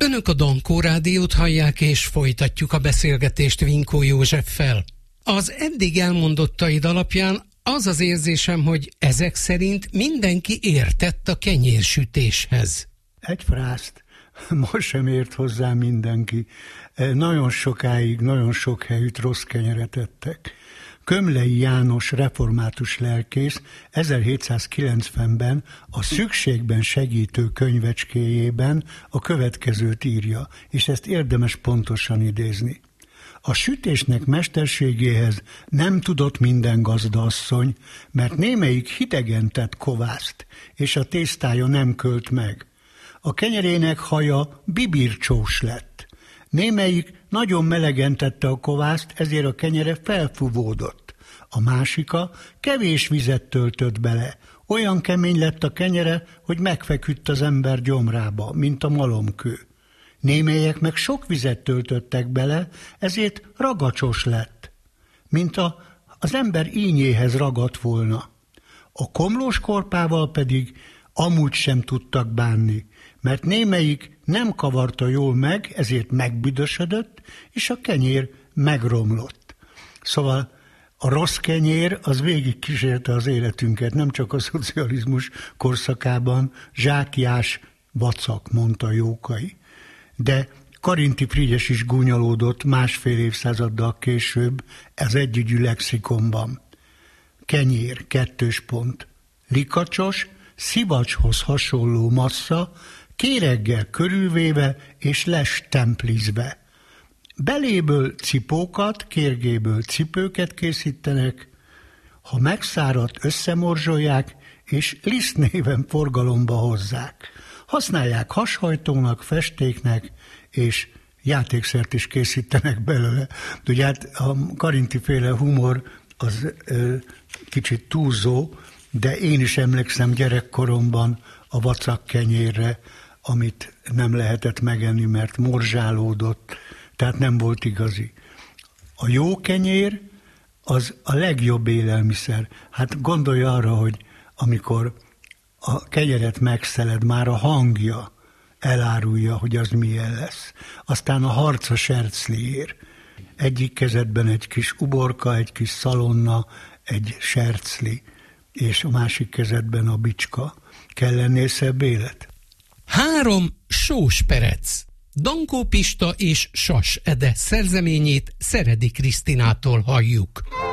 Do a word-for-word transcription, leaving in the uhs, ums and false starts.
Önök a Dankó Rádiót hallják, és folytatjuk a beszélgetést Vinkó Józseffel. Az eddig elmondottaid alapján az az érzésem, hogy ezek szerint mindenki értett a kenyérsütéshez. Egy frászt, most sem ért hozzá mindenki. Nagyon sokáig, nagyon sok helyütt rossz kenyeret ettek. Kömlei János református lelkész ezerhétszázkilencvenben a Szükségben segítő könyvecskéjében a következőt írja, és ezt érdemes pontosan idézni. A sütésnek mesterségéhez nem tudott minden gazdaasszony, mert némelyik hidegen tett kovászt, és a tésztája nem költ meg. A kenyerének haja bibircsós lett. Némelyik nagyon melegen tette a kovászt, ezért a kenyere felfúvódott. A másika kevés vizet töltött bele. Olyan kemény lett a kenyere, hogy megfeküdt az ember gyomrába, mint a malomkő. Némelyek meg sok vizet töltöttek bele, ezért ragacsos lett, mint a, az ember ínyéhez ragadt volna. A komlós korpával pedig amúgy sem tudtak bánni, mert némelyik nem kavarta jól meg, ezért megbüdösödött, és a kenyér megromlott. Szóval a rossz kenyér az végig kísérte az életünket, nem csak a szocializmus korszakában, zsákjás vacak, mondta Jókai. De Karinti Frigyes is gúnyolódott másfél évszázaddal később ez együgyű lexikonban. Kenyér, kettős pont. Likacsos, szivacshoz hasonló massza, kéreggel körülvéve és lestemplizve. Beléből cipókat, kérgéből cipőket készítenek, ha megszáradt, összemorzsolják, és lisztnéven forgalomba hozzák. Használják hashajtónak, festéknek, és játékszert is készítenek belőle. Ugye hát a Karinti-féle humor az ö, kicsit túlzó, de én is emlékszem gyerekkoromban a vacak kenyérre, amit nem lehetett megenni, mert morzsálódott, tehát nem volt igazi. A jó kenyér az a legjobb élelmiszer. Hát gondolj arra, hogy amikor a kenyeret megszeled, már a hangja elárulja, hogy az milyen lesz. Aztán a harc a sercliért. Egyik kezedben egy kis uborka, egy kis szalonna, egy sercli, és a másik kezedben a bicska. Kell ennél szebb élet? Három sós perec. Dankó Pista és Sas Ede szerzeményét Szeredi Krisztinától halljuk.